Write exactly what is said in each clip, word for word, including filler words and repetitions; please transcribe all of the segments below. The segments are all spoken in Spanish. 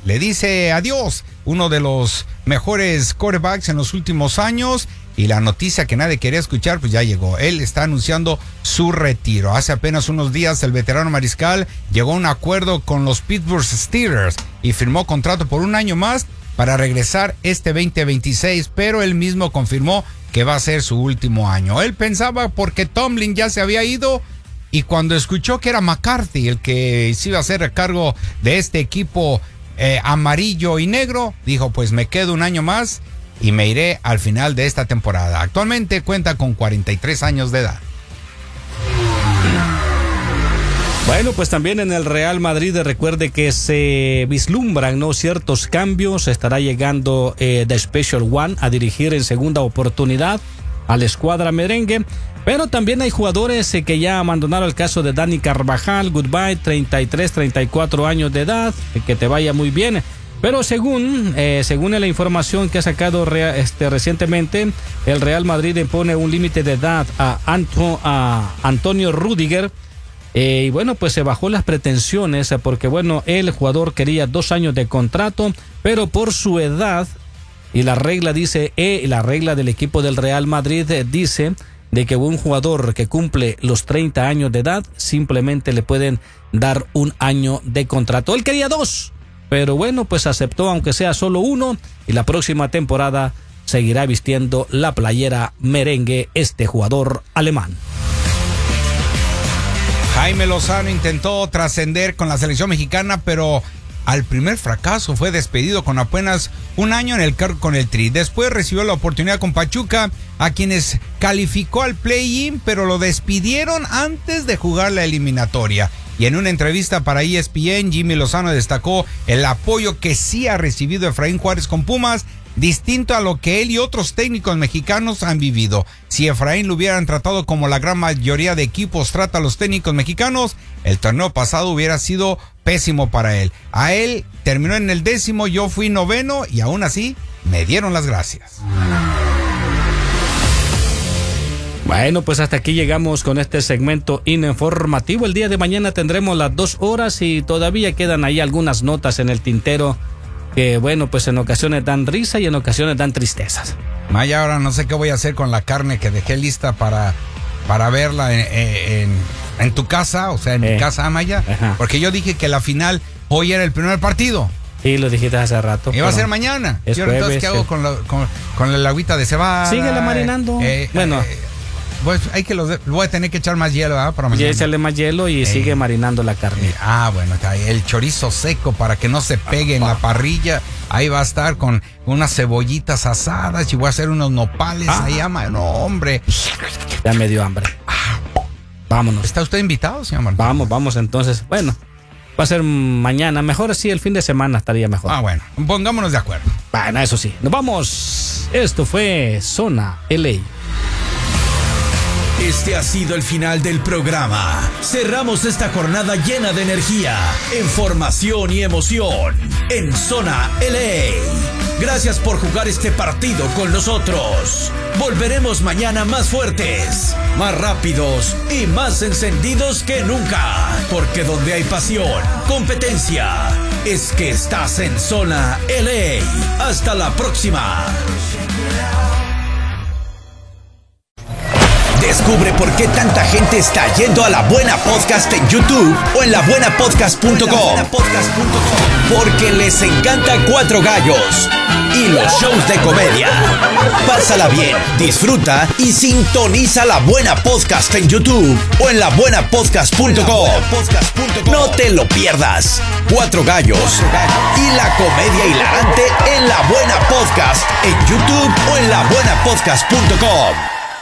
le dice adiós, uno de los mejores quarterbacks en los últimos años. Y la noticia que nadie quería escuchar, pues ya llegó. Él está anunciando su retiro. Hace apenas unos días el veterano mariscal llegó a un acuerdo con los Pittsburgh Steelers y firmó contrato por un año más para regresar este veinte veintiséis, pero él mismo confirmó que va a ser su último año. Él pensaba porque Tomlin ya se había ido y cuando escuchó que era McCarthy el que se iba a hacer a cargo de este equipo eh, amarillo y negro, dijo pues me quedo un año más y me iré al final de esta temporada. Actualmente cuenta con cuarenta y tres años de edad. Bueno, pues también en el Real Madrid recuerde que se vislumbran, ¿no?, ciertos cambios. Estará llegando eh, The Special One a dirigir en segunda oportunidad a la escuadra merengue. Pero también hay jugadores eh, que ya abandonaron, el caso de Dani Carvajal, goodbye, treinta y tres, treinta y cuatro años de edad, que te vaya muy bien. Pero según eh, según la información que ha sacado rea, este, recientemente, el Real Madrid impone un límite de edad a, Anto, a Antonio Rüdiger. Eh, y bueno, pues se bajó las pretensiones eh, porque bueno, el jugador quería dos años de contrato, pero por su edad, y la regla dice, eh, la regla del equipo del Real Madrid eh, dice de que un jugador que cumple los treinta años de edad, simplemente le pueden dar un año de contrato. Él quería dos, pero bueno, pues aceptó aunque sea solo uno, y la próxima temporada seguirá vistiendo la playera merengue este jugador alemán. Jaime Lozano intentó trascender con la selección mexicana, pero al primer fracaso fue despedido con apenas un año en el cargo con el Tri. Después recibió la oportunidad con Pachuca, a quienes calificó al play-in, pero lo despidieron antes de jugar la eliminatoria. Y en una entrevista para E S P N, Jimmy Lozano destacó el apoyo que sí ha recibido Efraín Juárez con Pumas, distinto a lo que él y otros técnicos mexicanos han vivido. Si Efraín lo hubieran tratado como la gran mayoría de equipos trata a los técnicos mexicanos, el torneo pasado hubiera sido pésimo para él. A él terminó en el décimo, yo fui noveno y aún así me dieron las gracias. Bueno, pues hasta aquí llegamos con este segmento informativo. El día de mañana tendremos las dos horas y todavía quedan ahí algunas notas en el tintero que, bueno, pues en ocasiones dan risa y en ocasiones dan tristezas. Maya, ahora no sé qué voy a hacer con la carne que dejé lista para, para verla en, en, en tu casa, o sea, en eh, mi casa, Maya, ajá. Porque yo dije que la final hoy era el primer partido. Sí, lo dijiste hace rato. Iba a ser mañana. Es yo, jueves, entonces, ¿qué hago con, la, con, con el agüita de cebada? Síguela marinando. Eh, bueno. Eh, Pues hay que los de, voy a tener que echar más hielo, ¿verdad? Para mañana. Y echarle más hielo y eh, sigue marinando la carne. Eh, ah, bueno, el chorizo seco para que no se pegue en la parrilla. Ahí va a estar con unas cebollitas asadas y voy a hacer unos nopales ah. ahí, ama. No, hombre. Ya me dio hambre. Ah. Vámonos. ¿Está usted invitado, señor Martín? Vamos, vamos entonces. Bueno, va a ser mañana. Mejor así, el fin de semana estaría mejor. Ah, bueno. Pongámonos de acuerdo. Bueno, eso sí. Nos vamos. Esto fue Zona L A. Este ha sido el final del programa. Cerramos esta jornada llena de energía, información y emoción en Zona L A. Gracias por jugar este partido con nosotros. Volveremos mañana más fuertes, más rápidos y más encendidos que nunca. Porque donde hay pasión, competencia, es que estás en Zona L A. Hasta la próxima. Descubre por qué tanta gente está yendo a La Buena Podcast en YouTube o en la buena podcast punto com. Porque les encanta Cuatro Gallos y los shows de comedia. Pásala bien, disfruta y sintoniza La Buena Podcast en YouTube o en la buena podcast punto com. No te lo pierdas. Cuatro Gallos y la comedia hilarante en La Buena Podcast en YouTube o en la buena podcast punto com.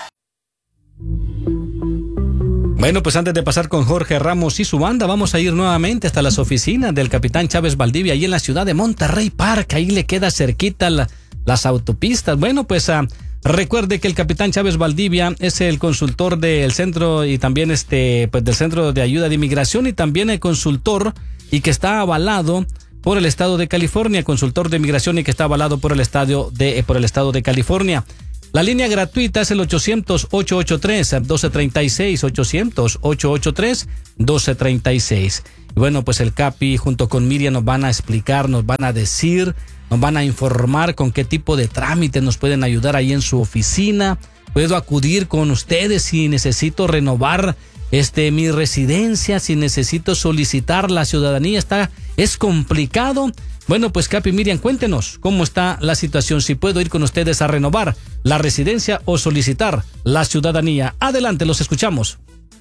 Bueno, pues antes de pasar con Jorge Ramos y su banda, vamos a ir nuevamente hasta las oficinas del capitán Chávez Valdivia, ahí en la ciudad de Monterrey Park. Ahí le queda cerquita la, las autopistas. Bueno, pues uh, recuerde que el capitán Chávez Valdivia es el consultor del centro y también este, pues del Centro de Ayuda de Inmigración y también el consultor y que está avalado por el estado de California, consultor de inmigración y que está avalado por el estado de, eh, por el estado de California. La línea gratuita es el ochocientos, ochocientos ochenta y tres, doce treinta y seis, ochocientos, ochocientos ochenta y tres, doce treinta y seis. Bueno, pues el Capi junto con Miriam nos van a explicar, nos van a decir, nos van a informar con qué tipo de trámites nos pueden ayudar ahí en su oficina. Puedo acudir con ustedes si necesito renovar este mi residencia, si necesito solicitar la ciudadanía. Está, es complicado. Bueno, pues Capi, Miriam, cuéntenos cómo está la situación, si puedo ir con ustedes a renovar la residencia o solicitar la ciudadanía. Adelante, los escuchamos.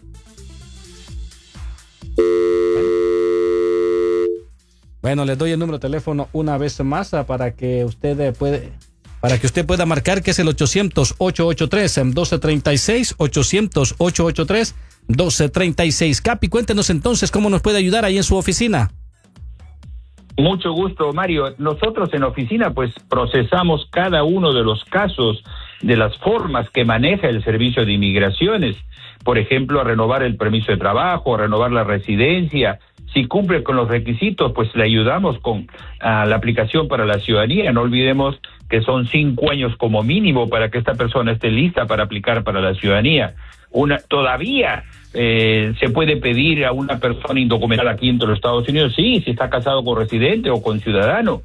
Bueno, les doy el número de teléfono una vez más para que usted puede, para que usted pueda marcar, que es el ochocientos, ochocientos ochenta y tres, doce treinta y seis, ochocientos, ochocientos ochenta y tres, doce treinta y seis. Capi, cuéntenos entonces cómo nos puede ayudar ahí en su oficina. Mucho gusto, Mario. Nosotros en oficina pues procesamos cada uno de los casos de las formas que maneja el Servicio de Inmigraciones. Por ejemplo, a renovar el permiso de trabajo, a renovar la residencia. Si cumple con los requisitos, pues le ayudamos con uh, la aplicación para la ciudadanía. No olvidemos que son cinco años como mínimo para que esta persona esté lista para aplicar para la ciudadanía. Una, todavía eh, se puede pedir a una persona indocumentada aquí en los Estados Unidos, sí, si está casado con residente o con ciudadano.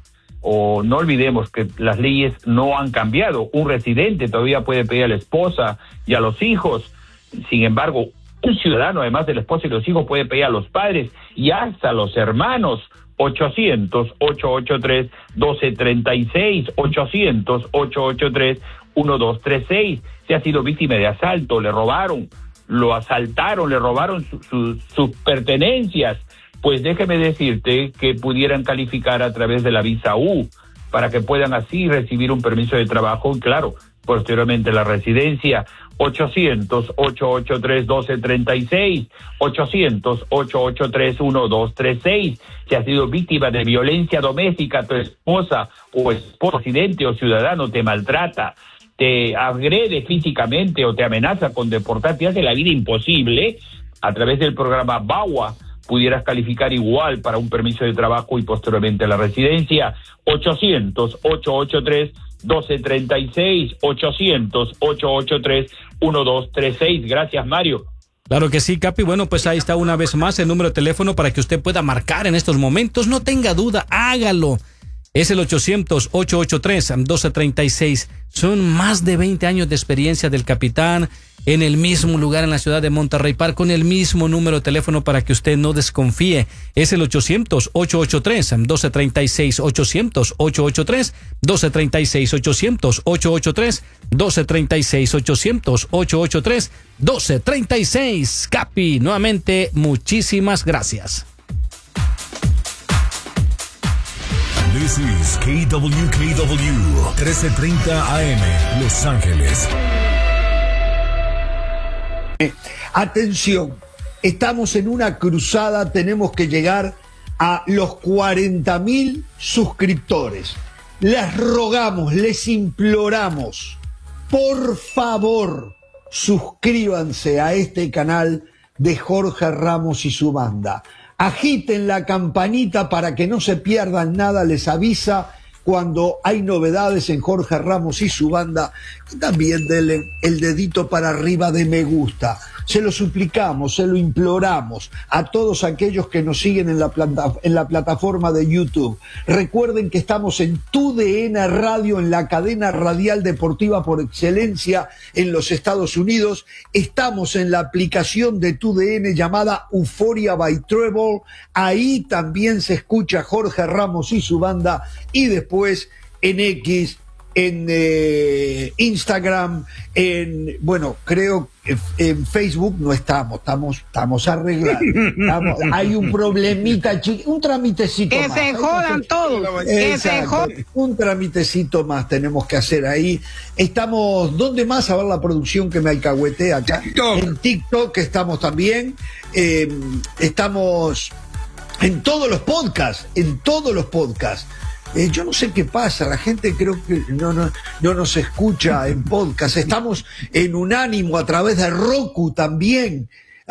O no olvidemos que las leyes no han cambiado. Un residente todavía puede pedir a la esposa y a los hijos. Sin embargo, un ciudadano, además de la esposa y los hijos, puede pedir a los padres y hasta a los hermanos. Ochocientos, ochocientos ochenta y tres, doce treinta y seis, ochocientos, ochocientos ochenta y tres, doce treinta y seis. Si ha sido víctima de asalto, le robaron, lo asaltaron, le robaron su, su, sus pertenencias, pues déjeme decirte que pudieran calificar a través de la visa U para que puedan así recibir un permiso de trabajo y, claro, posteriormente la residencia. Ochocientos, ochocientos ochenta y tres, doce treinta y seis, ochocientos, ochocientos ochenta y tres, doce treinta y seis. Si has sido víctima de violencia doméstica, tu esposa o esposo, residente o ciudadano te maltrata, te agrede físicamente o te amenaza con deportar, te hace la vida imposible, a través del programa B A W A pudieras calificar igual para un permiso de trabajo y posteriormente la residencia. Ochocientos, ochocientos ochenta y tres, doce treinta y seis, ochocientos, ochocientos ochenta y tres, doce treinta y seis. Gracias, Mario. Claro que sí, Capi. Bueno, pues ahí está una vez más el número de teléfono para que usted pueda marcar en estos momentos. No tenga duda, hágalo. Es el ochocientos, ochocientos ochenta y tres, doce treinta y seis. Son más de veinte años de experiencia del capitán en el mismo lugar en la ciudad de Monterrey Park, con el mismo número de teléfono para que usted no desconfíe. Es el ochocientos, ochocientos ochenta y tres, doce treinta y seis, ochocientos, ochocientos ochenta y tres, doce treinta y seis, ochocientos, ochocientos ochenta y tres, doce treinta y seis, ochocientos, ochocientos ochenta y tres, doce treinta y seis. Capi, nuevamente, muchísimas gracias. This is K W K W trece treinta A M, Los Ángeles. Atención, estamos en una cruzada, tenemos que llegar a los cuarenta mil suscriptores. Les rogamos, les imploramos, por favor, suscríbanse a este canal de Jorge Ramos y su banda. Agiten la campanita para que no se pierdan nada, les avisa cuando hay novedades en Jorge Ramos y su banda. Y también denle el dedito para arriba de me gusta. Se lo suplicamos, se lo imploramos a todos aquellos que nos siguen en la, plata, en la plataforma de YouTube. Recuerden que estamos en Tu D N Radio, en la cadena radial deportiva por excelencia en los Estados Unidos. Estamos en la aplicación de Tu D N llamada Euphoria by Treble. Ahí también se escucha Jorge Ramos y su banda. Y después en X, en eh, Instagram, en, bueno, creo que en Facebook no estamos, estamos, estamos arreglando. Estamos, hay un problemita, un tramitecito que más. Se jodan todos, que se jodan. Un tramitecito más tenemos que hacer ahí. Estamos, ¿dónde más? A ver la producción que me alcahuetea acá. TikTok. En TikTok estamos también. Eh, estamos en todos los podcasts, en todos los podcasts. Eh, yo no sé qué pasa, la gente creo que no, no, no nos escucha en podcast. Estamos en Unánimo a través de Roku también.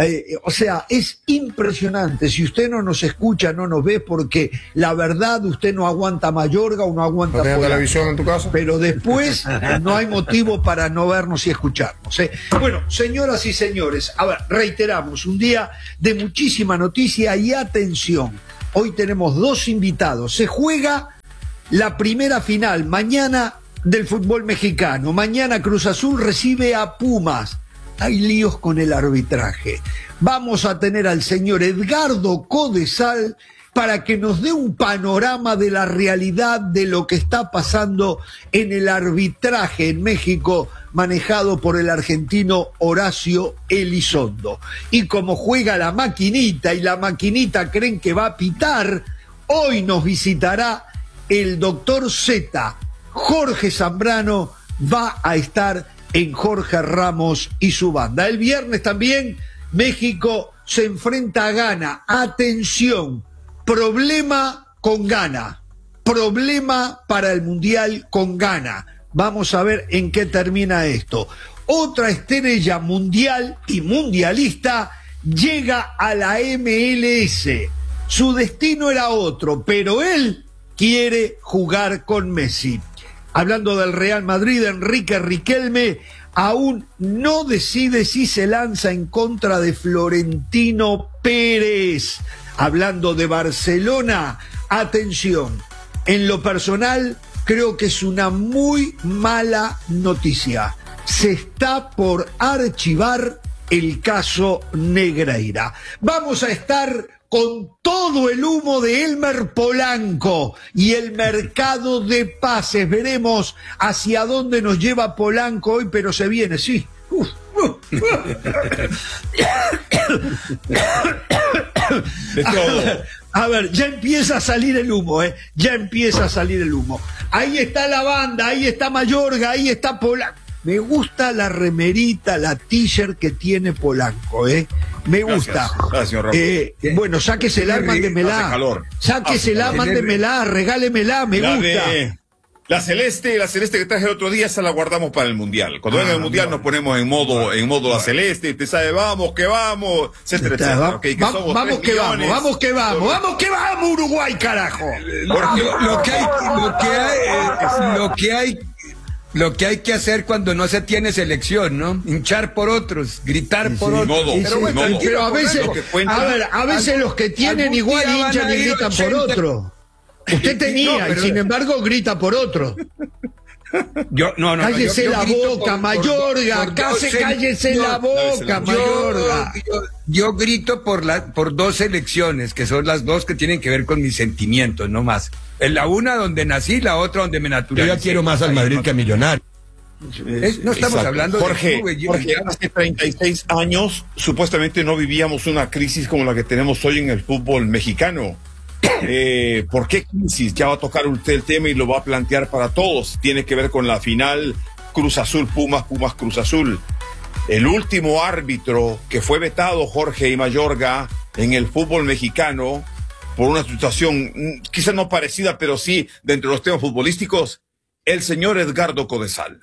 Eh, o sea, es impresionante. Si usted no nos escucha, no nos ve, porque la verdad usted no aguanta a Mayorga o no aguanta ¿No tienes Polanco. televisión en tu casa? Pero después no hay motivo para no vernos y escucharnos, ¿eh? Bueno, señoras y señores, a ver, reiteramos, un día de muchísima noticia y atención. Hoy tenemos dos invitados. Se juega la primera final mañana del fútbol mexicano. Mañana Cruz Azul recibe a Pumas. Hay líos con el arbitraje. Vamos a tener al señor Edgardo Codesal para que nos dé un panorama de la realidad de lo que está pasando en el arbitraje en México, manejado por el argentino Horacio Elizondo. Y como juega la maquinita y la maquinita creen que va a pitar, hoy nos visitará el doctor Z. Jorge Zambrano va a estar en Jorge Ramos y su banda. El viernes también México se enfrenta a Ghana. Atención, problema con Ghana. Problema para el Mundial con Ghana. Vamos a ver en qué termina esto. Otra estrella mundial y mundialista llega a la M L S. Su destino era otro, pero él quiere jugar con Messi. Hablando del Real Madrid, Enrique Riquelme aún no decide si se lanza en contra de Florentino Pérez. Hablando de Barcelona, atención, en lo personal creo que es una muy mala noticia. Se está por archivar el caso Negreira. Vamos a estar con todo el humo de Elmer Polanco y el mercado de pases. Veremos hacia dónde nos lleva Polanco hoy, pero se viene, sí. Uf, uf. A ver, a ver, ya empieza a salir el humo, ¿eh? Ya empieza a salir el humo. Ahí está la banda, ahí está Mayorga, ahí está Polanco. Me gusta la remerita, la t-shirt que tiene Polanco, ¿eh? Me gusta. Gracias, gracias, señor Ramón. Eh, bueno, sáquesela, mándemela. Hace calor. Sáquesela, Hace mándemela, regálemela, me La gusta. de- La celeste, la celeste que traje el otro día, esa la guardamos para el mundial. Cuando venga el mundial nos ponemos en modo, en modo la celeste, usted sabe, vamos, que vamos, etcétera, Está, etcétera. va- Ok, que va- somos vamos tres que vamos, millones. vamos que vamos, vamos que vamos, Uruguay, carajo. Porque- Lo, lo que hay, lo que hay, eh, lo que hay, lo que hay que hacer cuando no se tiene selección, ¿no? Hinchar por otros, gritar por Ni otros. modo, Sí, pero sí, bueno, pero a veces, lo que cuenta- a ver, a veces los que tienen algún igual día van hinchan a y ir gritan por ochenta. otro. Usted tenía, No, pero- y sin embargo grita por otro. Yo, no, no, no, Cállese yo- yo la grito boca, por- Mayorga, por- por case- dos cállese yo- la boca, yo- Mayorga. Yo, yo grito por la, por dos elecciones, que son las dos que tienen que ver con mis sentimientos, no más. En la una donde nací, la otra donde me Yo naturalicé. ya quiero más al Madrid que a Millonario. Es- no estamos Exacto. hablando Jorge, de clubes, yo- Jorge, hace treinta y seis años supuestamente no vivíamos una crisis como la que tenemos hoy en el fútbol mexicano. Eh, ¿Por qué crisis? Ya va a tocar usted el tema y lo va a plantear para todos. Tiene que ver con la final Cruz Azul, Pumas, Pumas, Cruz Azul. El último árbitro que fue vetado, Jorge y Mayorga, en el fútbol mexicano, por una situación mm, quizás no parecida, pero sí dentro de los temas futbolísticos, el señor Edgardo Codesal.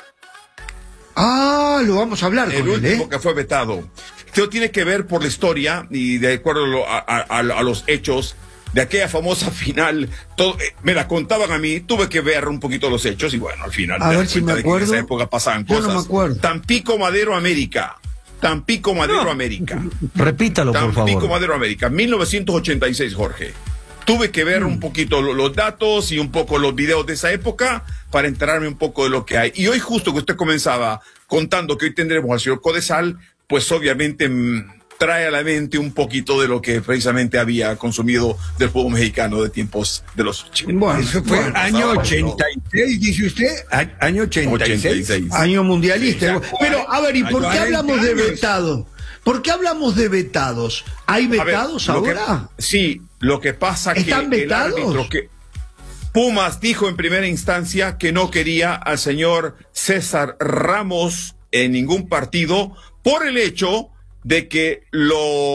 Ah, lo vamos a hablar El con él, último ¿eh? que fue vetado. Esto tiene que ver por la historia y de acuerdo a, lo- a- a- a los hechos de aquella famosa final. Todo, eh, me la contaban a mí, tuve que ver un poquito los hechos y bueno, al final. A me ver das si cuenta me de que en acuerdo. esa época pasaban Yo no cosas. me acuerdo. Tampico Madero América. Tampico Madero América. Repítalo, por Tampico favor. Madero América, mil novecientos ochenta y seis, Jorge. Tuve que ver un poquito lo- los datos y un poco los videos de esa época para enterarme un poco de lo que hay. Y hoy justo que usted comenzaba contando que hoy tendremos al señor Codesal, pues obviamente mm, trae a la mente un poquito de lo que precisamente había consumido del fútbol mexicano de tiempos de los ochenta. Bueno, Eso fue bueno, año ochenta y seis, dice usted. A- Año ochenta y seis. ochenta y seis. Año mundialista. Sí, Pero, a ver, ¿y por qué cuarenta hablamos de años. vetados? ¿Por qué hablamos de vetados? ¿Hay A ver, vetados lo que- ahora? sí, lo que pasa que ¿Están el vetados? árbitro que Pumas dijo en primera instancia que no quería al señor César Ramos en ningún partido por el hecho de que lo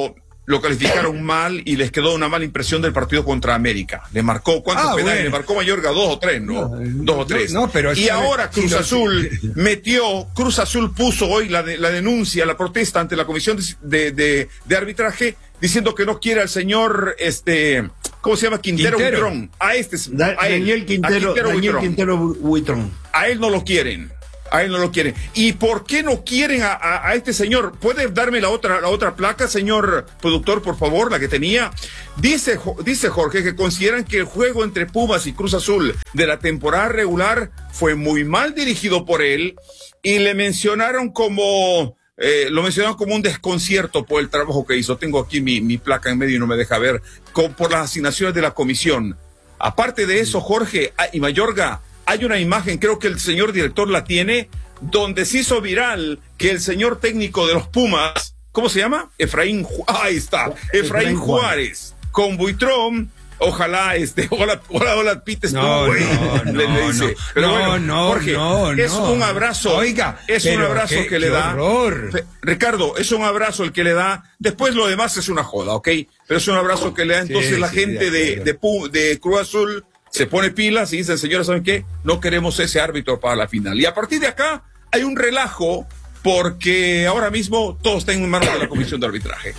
lo calificaron mal y les quedó una mala impresión del partido contra América. Le marcó, ¿cuántos Ah, penales? bueno. Le marcó Mayorga, dos o tres, ¿no? No, dos o tres. no, pero y eso- ahora Cruz sí, lo- Azul metió, Cruz Azul puso hoy la, de- la denuncia, la protesta ante la Comisión de, de, de Arbitraje, diciendo que no quiere al señor, este, ¿cómo se llama? Quintero, Quintero. Buitrón. A este, Da- a él, Daniel a Quintero, Quintero Daniel Buitrón. Quintero Buitrón. A él no lo quieren. A él no lo quieren. ¿Y por qué no quieren a, a, a este señor? ¿Puede darme la otra, la otra placa, señor productor, por favor, la que tenía? Dice, Jo- dice Jorge que consideran que el juego entre Pumas y Cruz Azul de la temporada regular fue muy mal dirigido por él y le mencionaron como, eh, lo mencionaron como un desconcierto por el trabajo que hizo. Tengo aquí mi, mi placa en medio y no me deja ver, con, por las asignaciones de la comisión. Aparte de eso, Jorge ah, y Mayorga, hay una imagen, creo que el señor director la tiene, donde se hizo viral que el señor técnico de los Pumas, ¿cómo se llama? Efraín, Ju- ah, ahí está, Efraín, Efraín Juárez, con Buitrón, ojalá, este, hola, hola, hola, pites tú, No, güey, no, le, le no, dice. no. Pero No, bueno, no, Jorge, no, es no. un abrazo, Oiga, es un pero abrazo qué- que le qué da. horror. Fe- Ricardo, es un abrazo el que le da, después lo demás es una joda, ¿ok? Pero es un abrazo que le da, entonces Sí, la sí, gente de de, acuerdo. de, Pu- de Cruz Azul se pone pilas y dicen, señores, ¿saben qué? No queremos ese árbitro para la final. Y a partir de acá hay un relajo porque ahora mismo todo está en manos de la comisión de arbitraje.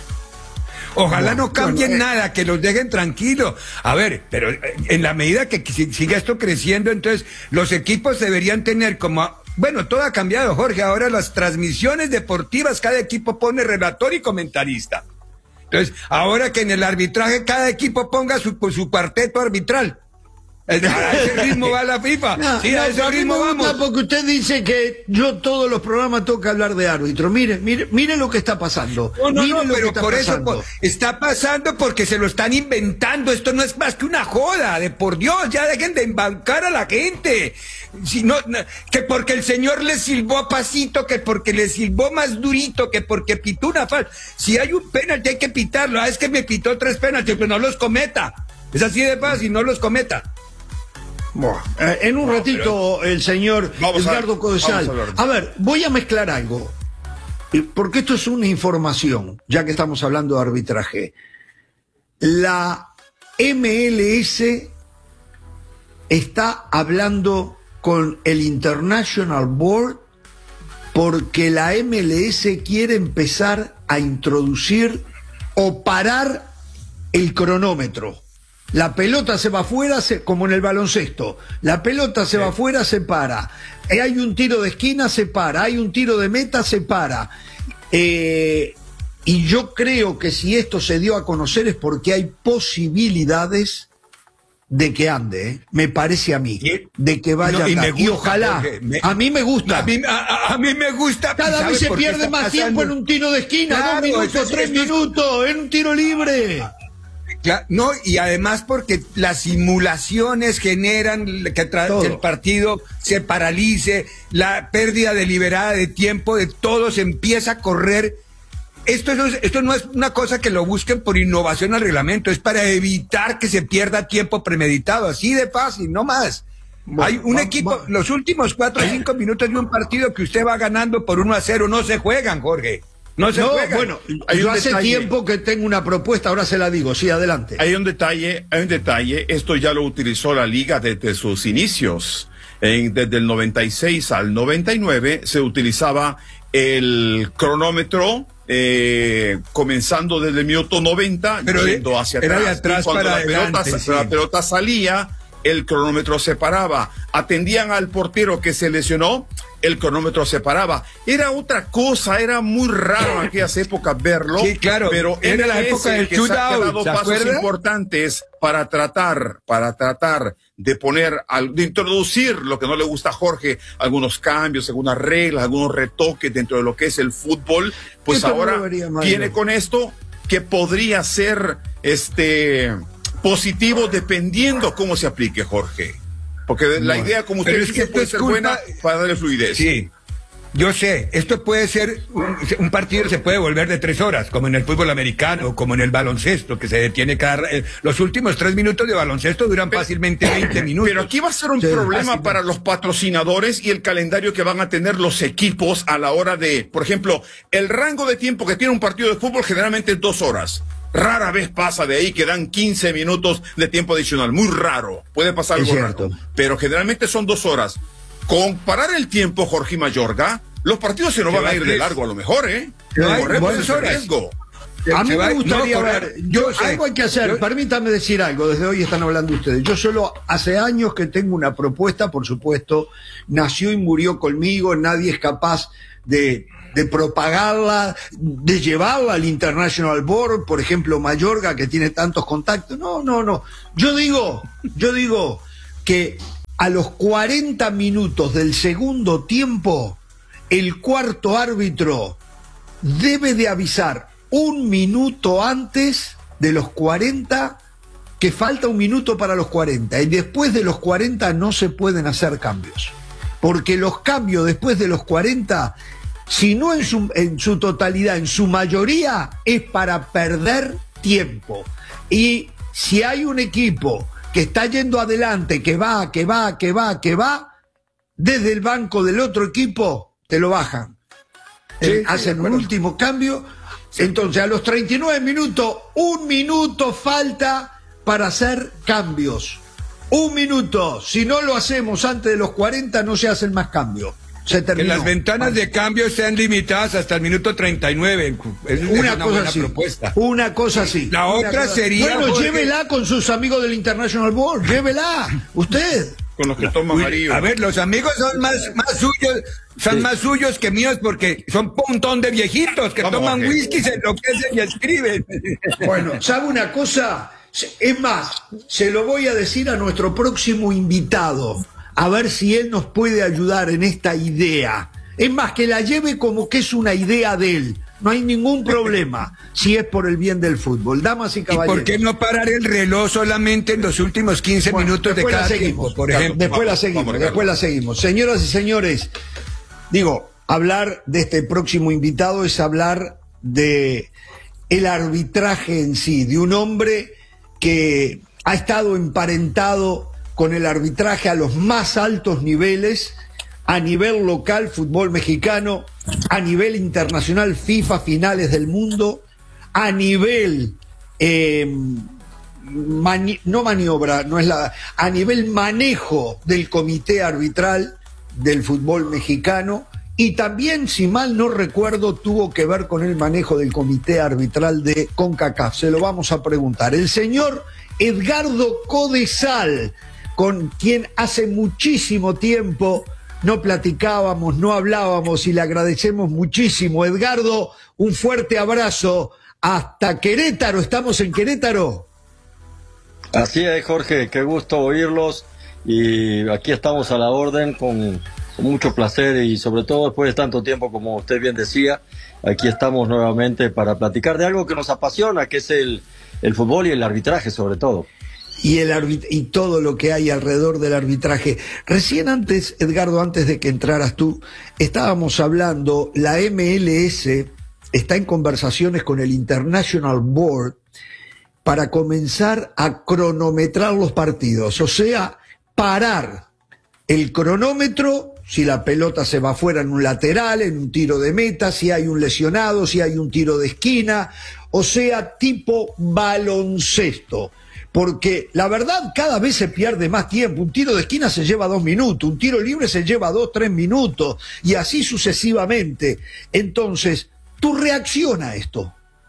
Ojalá no cambien bueno, eh. nada, que los dejen tranquilos. A ver, pero eh, en la medida que si- siga esto creciendo, entonces los equipos deberían tener como... Bueno, todo ha cambiado, Jorge. Ahora las transmisiones deportivas, cada equipo pone relator y comentarista. Entonces, ahora que en el arbitraje cada equipo ponga su, su cuarteto arbitral. A ese ritmo va la FIFA. No, Sí, no, a ese a mí ritmo me gusta vamos. porque usted dice que yo todos los programas tengo que hablar de árbitro. Mire, mire, mire lo que está pasando. No, no, Mire no, lo que pero está por eso pasando. po- está pasando porque se lo están inventando. Esto no es más que una joda, de por Dios, ya dejen de embancar a la gente. Si no, no, que porque el señor le silbó a pasito, que porque le silbó más durito, que porque pitó una falta. Si hay un penalti hay que pitarlo. Ah, es que me pitó tres penaltis, pero no los cometa. Es así de fácil, no los cometa. Bueno, eh, en un ratito el señor Vamos a- Edgardo Codesal. vamos a hablar. A ver, voy a mezclar algo. Eh, Porque esto es una información, ya que estamos hablando de arbitraje. La M L S está hablando con el International Board porque la M L S quiere empezar a introducir o parar el cronómetro. La pelota se va afuera, se- como en el baloncesto. La pelota se va afuera, se para. Eh, Hay un tiro de esquina, se para. Hay un tiro de meta, se para. Eh, y yo creo que si esto se dio a conocer es porque hay posibilidades de que ande, ¿eh? Me parece a mí, Y- de que vaya No, y acá. me Y, gusta, ojalá, Jorge, me- a mí me gusta. A mí, a- a- a mí me gusta. Cada ¿sabe vez se por qué pierde está más tiempo en pasando? un tiro de esquina, Claro, dos minutos, esto es- tres esto es- minutos, en un tiro libre. Cla- No, y además porque las simulaciones generan que, tra- Todo. que el partido se paralice, la pérdida deliberada de tiempo de todos empieza a correr. Esto no, es, esto no es una cosa que lo busquen por innovación al reglamento, es para evitar que se pierda tiempo premeditado, así de fácil, no más. Bueno, Hay un va- equipo, va- los últimos cuatro o cinco minutos de un partido que usted va ganando por uno a cero, no se juegan, Jorge. No se No, juegan. bueno, Hay yo un hace detalle. tiempo que tengo una propuesta, ahora se la digo, sí, adelante. Hay un detalle, hay un detalle, esto ya lo utilizó la liga desde sus inicios. En- desde el noventa y seis al noventa y nueve se utilizaba el cronómetro eh, comenzando desde el minuto noventa, Pero yendo hacia era atrás. de atrás Y cuando para la, pelota, adelante, sa- sí. la pelota salía, el cronómetro se paraba. Atendían al portero que se lesionó, el cronómetro se paraba. Era otra cosa, era muy raro en aquellas épocas verlo. Sí, claro, Pero era la M L S época del que se ha shootout, dado ¿se pasos acuerda? importantes para tratar, para tratar de poner, al- de introducir lo que no le gusta a Jorge, algunos cambios, algunas reglas, algunos retoques dentro de lo que es el fútbol, pues Esto no ahora lo vería mal, viene ¿no? con esto que podría ser este positivo dependiendo cómo se aplique, Jorge. Porque la Bueno, idea, como usted pero es dice, que esto puede es ser culpa- buena para darle fluidez. Sí, yo sé, esto puede ser, un, un partido se puede volver de tres horas, como en el fútbol americano, como en el baloncesto, que se detiene cada... eh, los últimos tres minutos de baloncesto duran fácilmente veinte minutos. Pero aquí va a ser un Sí, problema fácilmente. para los patrocinadores y el calendario que van a tener los equipos a la hora de, por ejemplo, el rango de tiempo que tiene un partido de fútbol generalmente es dos horas. Rara vez pasa de ahí que dan quince minutos de tiempo adicional. Muy raro. Puede pasar algo raro. Pero generalmente son dos horas. Con parar el tiempo, Jorge Mayorga, los partidos se nos van a ir de largo a lo mejor, ¿eh? No hay corremos buenas ese horas. riesgo. A mí Se va- me gustaría no, ver, correcto. yo, Yo sé. algo hay que hacer, Yo- permítame decir algo, desde hoy están hablando ustedes. Yo solo hace años que tengo una propuesta, por supuesto, nació y murió conmigo, nadie es capaz de, de propagarla, de llevarla al International Board, por ejemplo, Mayorga, que tiene tantos contactos. No, no, no. Yo digo, yo digo que a los cuarenta minutos del segundo tiempo, el cuarto árbitro debe de avisar un minuto antes de los cuarenta que falta un minuto para los cuarenta y después de los cuarenta no se pueden hacer cambios, porque los cambios después de los cuarenta, si no en su, en su totalidad, en su mayoría, es para perder tiempo. Y si hay un equipo que está yendo adelante, que va, que va, que va, que va, desde el banco del otro equipo te lo bajan. Sí, Eh, sí, hacen de un acuerdo. último cambio. Entonces, a los treinta y nueve minutos, un minuto falta para hacer cambios. Un minuto. Si no lo hacemos antes de los cuarenta, no se hacen más cambios. Se Que terminó. las ventanas de cambio sean limitadas hasta el minuto treinta y nueve. Es es Una, una, cosa buena así. propuesta. Una cosa así. La Una otra cosa- sería, Bueno, Jorge- llévela con sus amigos del International Board. Llévela. Usted. Con los que toman Uy, amarillo. a ver, los amigos son más, más suyos, son más suyos que míos porque son un montón de viejitos que Vamos, toman Jorge. whisky, se enloquecen y escriben. Bueno, ¿sabe una cosa? Es más, se lo voy a decir a nuestro próximo invitado, a ver si él nos puede ayudar en esta idea. Es más, que la lleve como que es una idea de él. No hay ningún problema si es por el bien del fútbol. Damas y ¿Y caballeros. por qué no parar el reloj solamente en los últimos quince Bueno, minutos de después la cada seguimos, tiempo, por Carlos, ejemplo? Después la Vamos, seguimos, vamos, después Carlos. la seguimos. Señoras y señores, digo, hablar de este próximo invitado es hablar de el arbitraje en sí, de un hombre que ha estado emparentado con el arbitraje a los más altos niveles, a nivel local, fútbol mexicano, a nivel internacional, FIFA, finales del mundo, a nivel eh, mani- no maniobra, no es la, a nivel manejo del comité arbitral del fútbol mexicano, y también, si mal no recuerdo, tuvo que ver con el manejo del comité arbitral de CONCACAF. Se lo vamos a preguntar. El señor Edgardo Codesal, con quien hace muchísimo tiempo no platicábamos, no hablábamos, y le agradecemos muchísimo. Edgardo, un fuerte abrazo hasta Querétaro. ¿Estamos en Querétaro? Así es, Jorge, qué gusto oírlos, y aquí estamos a la orden con, con mucho placer, y sobre todo después de tanto tiempo, como usted bien decía, aquí estamos nuevamente para platicar de algo que nos apasiona, que es el, el fútbol y el arbitraje sobre todo. Y, el arbit- y todo lo que hay alrededor del arbitraje. Recién antes, Edgardo, antes de que entraras tú, estábamos hablando, la M L S está en conversaciones con el International Board para comenzar a cronometrar los partidos, o sea, parar el cronómetro si la pelota se va afuera en un lateral, en un tiro de meta, si hay un lesionado, si hay un tiro de esquina, o sea, tipo baloncesto. Porque la verdad, cada vez se pierde más tiempo. Un tiro de esquina se lleva dos minutos, un tiro libre se lleva dos, tres minutos, y así sucesivamente. Entonces, ¿tu reacción a esto?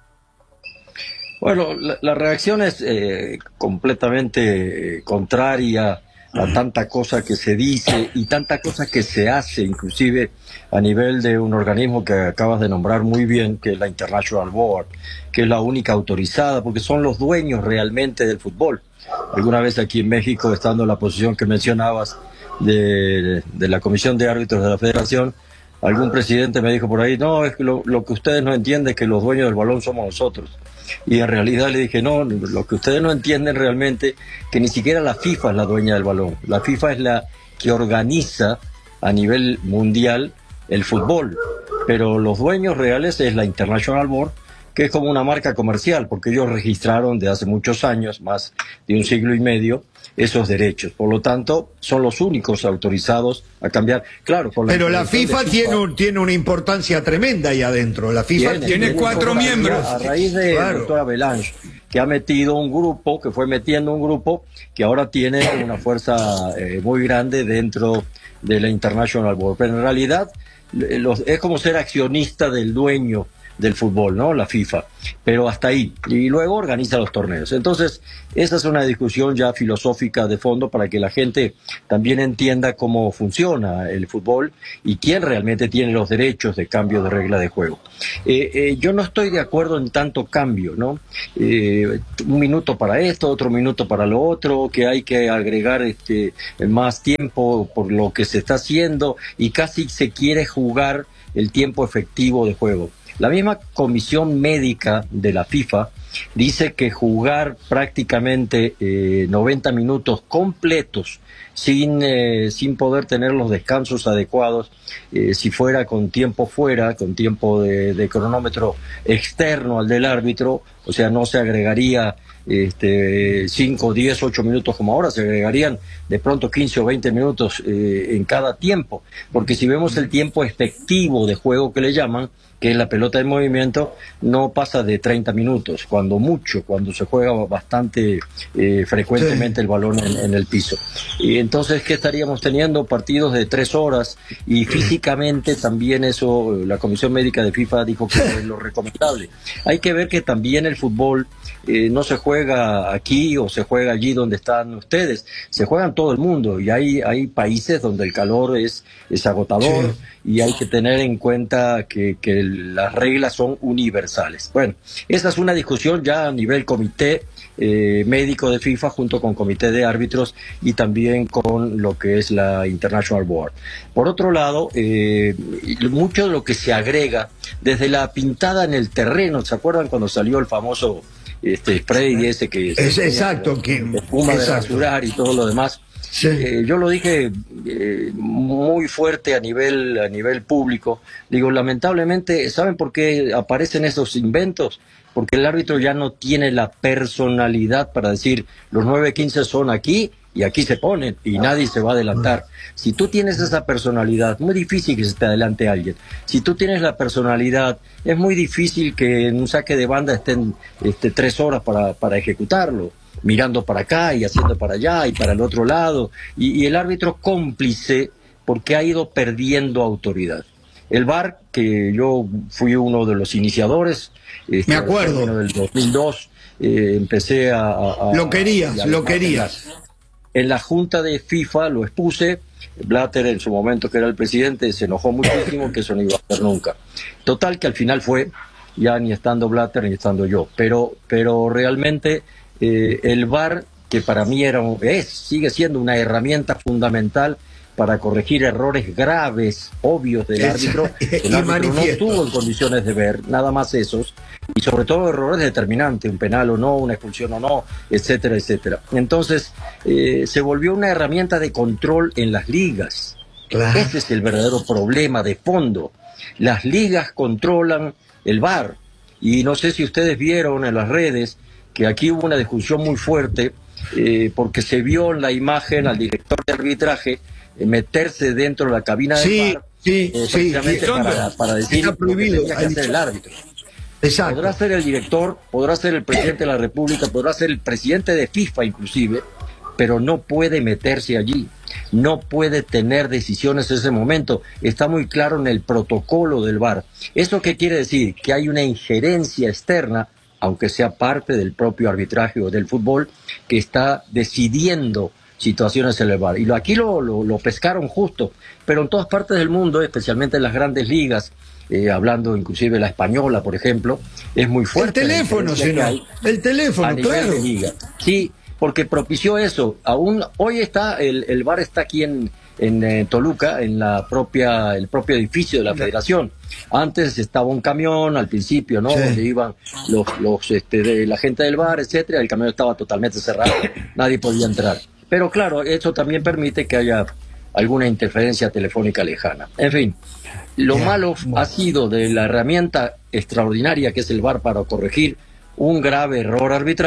Bueno, la, la reacción es eh, completamente eh, contraria a tanta cosa que se dice y tanta cosa que se hace, inclusive a nivel de un organismo que acabas de nombrar muy bien, que es la International Board, que es la única autorizada, porque son los dueños realmente del fútbol. Alguna vez aquí en México, estando en la posición que mencionabas de, de la Comisión de Árbitros de la Federación, algún presidente me dijo por ahí, no, es que lo, lo que ustedes no entienden es que los dueños del balón somos nosotros. Y en realidad le dije, no, lo que ustedes no entienden realmente, que ni siquiera la FIFA es la dueña del balón. La FIFA es la que organiza a nivel mundial el fútbol, pero los dueños reales es la International Board, que es como una marca comercial, porque ellos registraron de hace muchos años, más de un siglo y medio, esos derechos. Por lo tanto, son los únicos autorizados a cambiar. Claro, por la pero la FIFA, FIFA tiene un, tiene una importancia tremenda ahí adentro. La FIFA tiene, tiene cuatro miembros. A raíz de claro. doctora Belange, que ha metido un grupo, que fue metiendo un grupo que ahora tiene una fuerza eh, muy grande dentro de la International Board. Pero en realidad los, es como ser accionista del dueño del fútbol, ¿no? La FIFA, pero hasta ahí, y luego organiza los torneos. Entonces, esa es una discusión ya filosófica de fondo para que la gente también entienda cómo funciona el fútbol y quién realmente tiene los derechos de cambio de regla de juego. Eh, eh, yo no estoy de acuerdo en tanto cambio, ¿no? Eh, un minuto para esto, otro minuto para lo otro, que hay que agregar este más tiempo por lo que se está haciendo y casi se quiere jugar el tiempo efectivo de juego. La misma comisión médica de la FIFA dice que jugar prácticamente eh, noventa minutos completos sin, eh, sin poder tener los descansos adecuados, eh, si fuera con tiempo fuera, con tiempo de, de cronómetro externo al del árbitro, o sea, no se agregaría este, cinco, diez, ocho minutos como ahora, se agregarían de pronto quince o veinte minutos eh, en cada tiempo, porque si vemos el tiempo efectivo de juego que le llaman, que es la pelota en movimiento, no pasa de treinta minutos, cuando mucho, cuando se juega bastante eh, frecuentemente sí. el balón en, en el piso. Y entonces, ¿qué estaríamos teniendo? Partidos de tres horas, y físicamente también eso, la Comisión Médica de FIFA dijo que es lo recomendable. Hay que ver que también el fútbol eh, no se juega aquí o se juega allí donde están ustedes, se juega en todo el mundo, y hay, hay países donde el calor es, es agotador, sí. y hay que tener en cuenta que, que las reglas son universales. Bueno, esa es una discusión ya a nivel comité eh, médico de FIFA junto con comité de árbitros y también con lo que es la International Board. Por otro lado, eh, mucho de lo que se agrega desde la pintada en el terreno, ¿se acuerdan cuando salió el famoso este spray ese que es se exacto, que espuma de rasurar y todo lo demás? Sí. Eh, yo lo dije eh, muy fuerte a nivel a nivel público. Digo, lamentablemente, ¿saben por qué aparecen esos inventos? Porque el árbitro ya no tiene la personalidad para decir los nueve quince son aquí y aquí se ponen y nadie se va a adelantar. Si tú tienes esa personalidad, muy difícil que se te adelante alguien. Si tú tienes la personalidad, es muy difícil que en un saque de banda estén este, tres horas para, para ejecutarlo, mirando para acá y haciendo para allá y para el otro lado, y, y el árbitro cómplice porque ha ido perdiendo autoridad. El V A R, que yo fui uno de los iniciadores, este, me acuerdo, en el dos mil dos, eh, empecé a, a... Lo querías, a, lo querías. En la junta de FIFA lo expuse, Blatter en su momento, que era el presidente, se enojó muchísimo que eso no iba a hacer nunca. Total que al final fue, ya ni estando Blatter ni estando yo, pero, pero realmente... Eh, el V A R, que para mí era es, sigue siendo una herramienta fundamental para corregir errores graves, obvios del árbitro, el árbitro no estuvo en condiciones de ver, nada más esos, y sobre todo errores determinantes, un penal o no, una expulsión o no, etcétera, etcétera. Entonces, eh, se volvió una herramienta de control en las ligas. Claro. Ese es el verdadero problema de fondo. Las ligas controlan el V A R, y no sé si ustedes vieron en las redes que aquí hubo una discusión muy fuerte eh, porque se vio en la imagen al director de arbitraje eh, meterse dentro de la cabina sí, del V A R sí, eh, sí, precisamente sí, para, para decir lo que tenía que hacer el árbitro. Exacto. Podrá ser el director, podrá ser el presidente de la República, podrá ser el presidente de FIFA inclusive, pero no puede meterse allí, no puede tener decisiones en ese momento. Está muy claro en el protocolo del V A R. ¿Eso qué quiere decir? Que hay una injerencia externa, aunque sea parte del propio arbitraje o del fútbol, que está decidiendo situaciones en el V A R. Y aquí lo, lo, lo pescaron justo, pero en todas partes del mundo, especialmente en las grandes ligas, eh, hablando inclusive la española, por ejemplo, es muy fuerte. El teléfono, señor. El teléfono, a nivel claro. de liga. Sí, porque propició eso. Aún hoy está, el, el V A R está aquí en, en eh, Toluca, en la propia, el propio edificio de la Federación. Antes estaba un camión al principio, ¿no? Sí. Donde iban los, los este, de la gente del V A R, etcétera. El camión estaba totalmente cerrado, nadie podía entrar. Pero claro, eso también permite que haya alguna interferencia telefónica lejana. En fin, lo malo ha sido de la herramienta extraordinaria que es el V A R para corregir un grave error arbitral,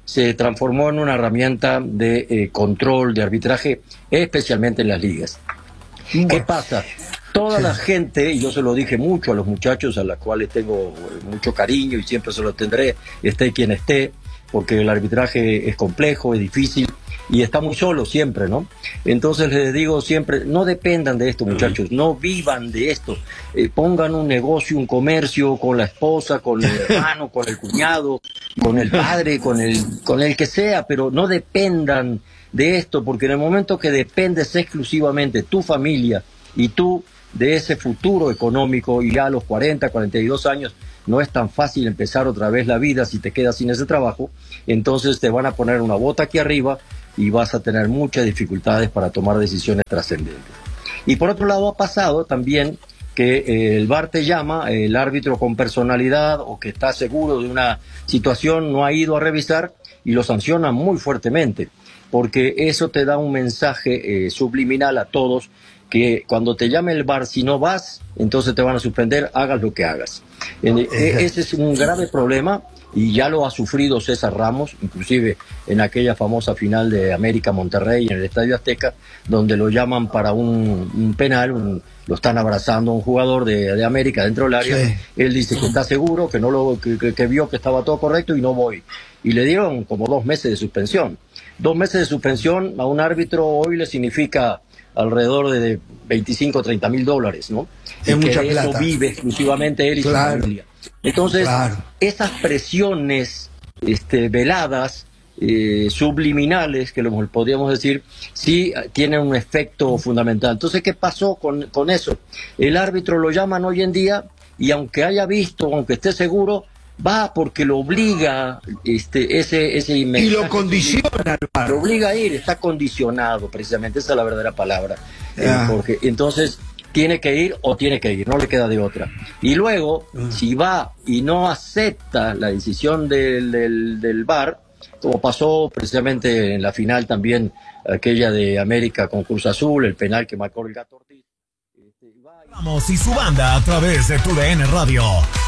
se transformó en una herramienta de eh, control, de arbitraje, especialmente en las ligas. Bueno. ¿Qué pasa? Toda sí. la gente, y yo se lo dije mucho a los muchachos a los cuales tengo mucho cariño y siempre se lo tendré, esté quien esté, porque el arbitraje es complejo, es difícil y está muy solo siempre, ¿no? Entonces les digo siempre, no dependan de esto, muchachos, no vivan de esto, eh, pongan un negocio, un comercio con la esposa, con el hermano, con el cuñado, con el padre, con el, con el que sea, pero no dependan de esto, porque en el momento que dependes exclusivamente tu familia y tú de ese futuro económico, y ya a los cuarenta, cuarenta y dos años no es tan fácil empezar otra vez la vida si te quedas sin ese trabajo, entonces te van a poner una bota aquí arriba y vas a tener muchas dificultades para tomar decisiones trascendentes. Y por otro lado ha pasado también que eh, el V A R te llama, el árbitro con personalidad o que está seguro de una situación no ha ido a revisar y lo sanciona muy fuertemente, porque eso te da un mensaje eh, subliminal a todos que cuando te llame el V A R, si no vas, entonces te van a suspender, hagas lo que hagas. Eh, ese es un grave problema y ya lo ha sufrido César Ramos, inclusive en aquella famosa final de América Monterrey en el Estadio Azteca, donde lo llaman para un, un penal, un, lo están abrazando a un jugador de, de América dentro del área, sí. Él dice que está seguro, que, no lo, que, que, que vio que estaba todo correcto y no voy. Y le dieron como dos meses de suspensión. Dos meses de suspensión a un árbitro hoy le significa alrededor de veinticinco, treinta mil dólares, ¿no? Es mucha que plata. Eso vive exclusivamente él y claro. su familia. Entonces, claro. esas presiones este, veladas, eh, subliminales, que lo podríamos decir, sí tienen un efecto fundamental. Entonces, ¿qué pasó con, con eso? El árbitro lo llaman hoy en día y aunque haya visto, aunque esté seguro, va porque lo obliga este ese ese y lo condiciona, lo obliga a ir, está condicionado precisamente, esa es la verdadera palabra, eh, Jorge. Entonces tiene que ir o tiene que ir, no le queda de otra. Y luego, uh. si va y no acepta la decisión del, del, del V A R, como pasó precisamente en la final también, aquella de América con Cruz Azul, el penal que marcó el Gato Ortiz. Este, va y... Vamos y su banda a través de tu D N Radio.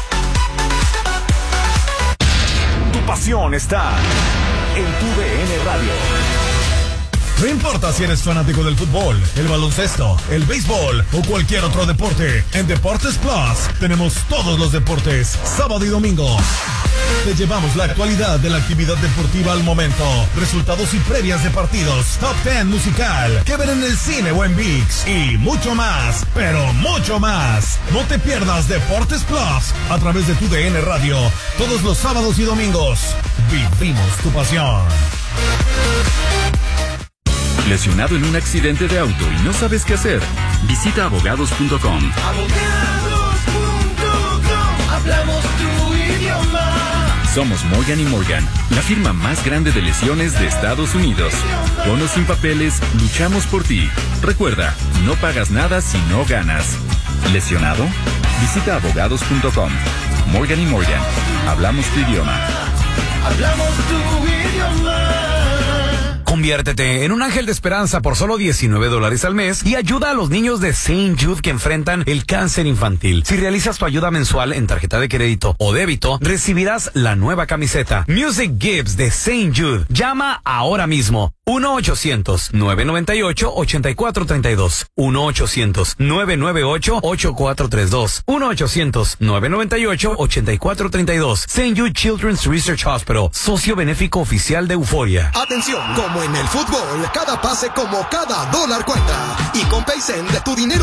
Tu pasión está en tu D N Radio. No importa si eres fanático del fútbol, el baloncesto, el béisbol o cualquier otro deporte, en Deportes Plus tenemos todos los deportes, sábado y domingo. Te llevamos la actualidad de la actividad deportiva al momento, resultados y previas de partidos, top ten musical, que ver en el cine o en ViX y mucho más, pero mucho más. No te pierdas Deportes Plus a través de tu D N Radio, todos los sábados y domingos. Vivimos tu pasión. ¿Lesionado en un accidente de auto y no sabes qué hacer? Visita abogados punto com. Abogados punto com. Hablamos tu idioma. Somos Morgan y Morgan, la firma más grande de lesiones de Estados Unidos. Con o sin papeles, luchamos por ti. Recuerda, no pagas nada si no ganas. ¿Lesionado? Visita abogados punto com. Morgan y Morgan, hablamos tu idioma. Hablamos tu idioma. Conviértete en un ángel de esperanza por solo diecinueve dólares al mes y ayuda a los niños de Saint Jude que enfrentan el cáncer infantil. Si realizas tu ayuda mensual en tarjeta de crédito o débito, recibirás la nueva camiseta Music Gives de Saint Jude. Llama ahora mismo. uno ochocientos, nueve noventa y ocho, ochenta y cuatro treinta y dos. uno ochocientos, nueve noventa y ocho, ochenta y cuatro treinta y dos. uno ochocientos, nueve noventa y ocho, ochenta y cuatro treinta y dos. Saint Jude Children's Research Hospital, socio benéfico oficial de Euforia. Atención, como en el fútbol, cada pase como cada dólar cuenta. Y con PaySend, tu dinero